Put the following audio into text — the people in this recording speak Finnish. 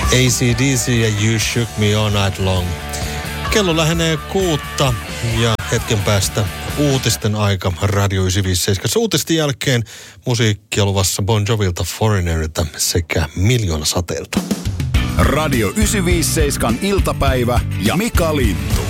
AC/DC ja You Shook Me All Night Long. Kello lähenee 6 ja hetken päästä uutisten aika Radio 957. Uutisten jälkeen musiikkia luvassa Bon Jovilta, Foreignerilta sekä Miljoonasateelta. Radio 957 iltapäivä ja Mika Lintu.